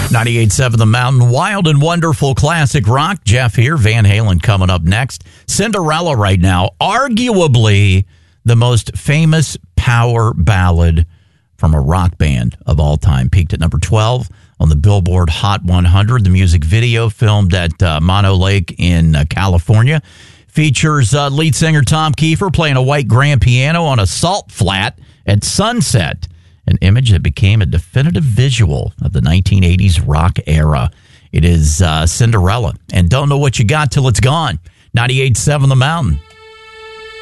98.7 The Mountain, wild and wonderful classic rock. Jeff here, Van Halen coming up next. Cinderella right now, arguably the most famous power ballad from a rock band of all time. Peaked at number 12 on the Billboard Hot 100. The music video, filmed at Mono Lake in California, features lead singer Tom Kiefer playing a white grand piano on a salt flat at sunset. An image that became a definitive visual of the 1980s rock era. It is Cinderella. And don't know what you got till it's gone. 98.7 The Mountain.